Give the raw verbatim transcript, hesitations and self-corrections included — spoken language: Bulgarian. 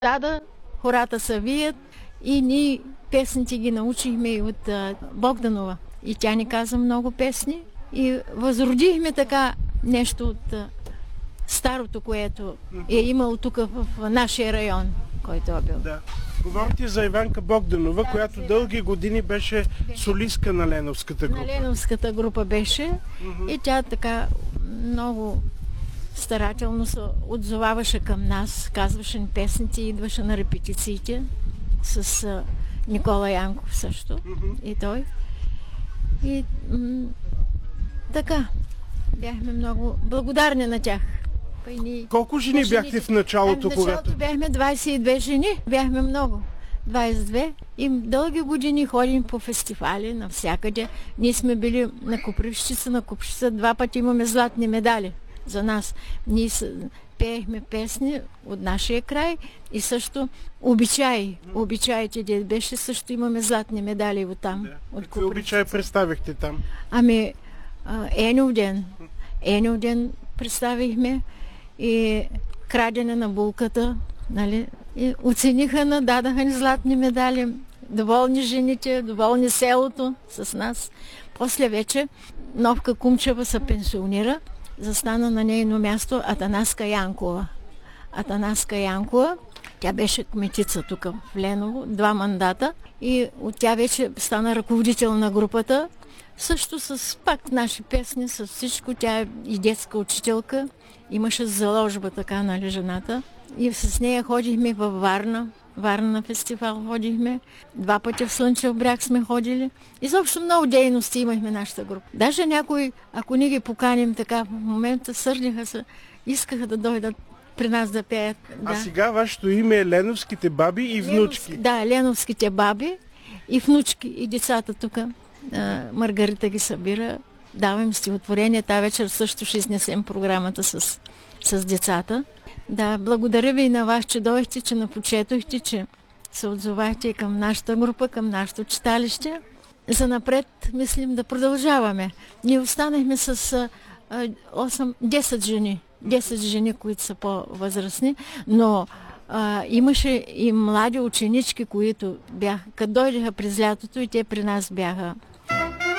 Тада хората се вият и ние песните ги научихме и от а, Богданова. И тя ни каза много песни и възродихме така нещо от а, старото, което е имало тук в, в нашия район, който е бил. Да. Говорите за Иванка Богданова, да, която сега дълги години беше солистка на Леновската група. На Леновската група беше uh-huh. и тя така много старателно се отзоваваше към нас, казваше ни песните, идваше на репетициите с а, Никола Янков също uh-huh. и той. И м- така, бяхме много благодарни на тях. Ни... Колко жени бяхте в началото? В началото когато... бяхме двайсет и две жени, бяхме много. двайсет и две и дълги години ходим по фестивали навсякъде. Ние сме били на Копривщица, на Копривщица, два пъти имаме златни медали за нас. Ние пеехме песни от нашия край и също обичаи. Обичаите, де беше, също имаме златни медали от там. Да. От какви обичаи представихте там? Ами, Енов ден. Енов ден представихме и крадене на булката, нали? И оцениха на, дадаха ни златни медали. Доволни жените, доволни селото с нас. После вече Новка Кумчева се пенсионира. Застана на нейно място Атанаска Янкова. Атанаска Янкова, тя беше кметица тук в Леново, два мандата и от тя вече стана ръководител на групата. Също с пак наши песни, с всичко. Тя е и детска учителка. Имаше заложба така, нали, жената. И с нея ходихме във Варна. Варна на фестивал ходихме. Два пъти в Слънчев бряг сме ходили. Изобщо много дейности имахме нашата група. Даже някои, ако ни ги поканим така, в момента сърдиха се, искаха да дойдат при нас да пеят. Да. А сега вашето име е Леновските баби и внучки. Леновски, да, Леновските баби и внучки и децата тук. Маргарита ги събира. Давам стихотворение. Та вечер също ще изнесем програмата с, с децата. Да, благодаря ви и на вас, че дойдете, че напочетохте, че се отзовахте към нашата група, към нашето читалище. За напред мислим да продължаваме. Ние останахме с осем-десет жени. десет жени, които са по-възрастни, но а, имаше и млади ученички, които бяха, като дойдеха през лятото и те при нас бяха